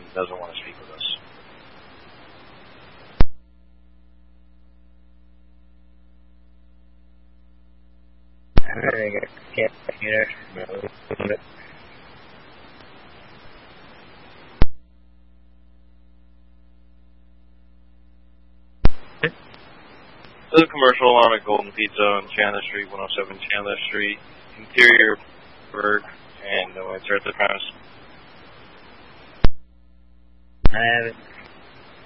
doesn't want to speak with us. I can't hear. The commercial alarm at Golden Pizza on Chandler Street, 107 Chandler Street, interior Berg, and no answer at the premise. I haven't